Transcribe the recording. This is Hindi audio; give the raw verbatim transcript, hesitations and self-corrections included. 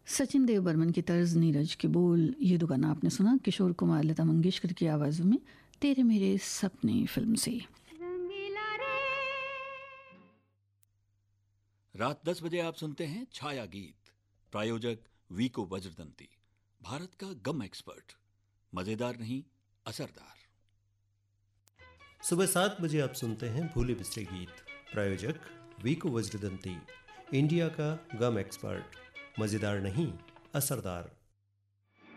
सचिन देव बर्मन की तर्ज, नीरज के बोल, ये दो गाना आपने सुना किशोर कुमार लता मंगेशकर की आवाज़ों में तेरे मेरे सपने फिल्म से। रात दस बजे आप सुनते हैं छाया गीत। प्रायोजक वीको वज्रदंती, भारत का गम एक्सपर्ट। मजेदार नहीं, असरदार। सुबह सात बजे आप सुनते हैं भूले बिसरे गीत। प्रायोजक वीको वज्रदंती, इंडिया का गम एक्सपर्ट। मजेदार नहीं, असरदार।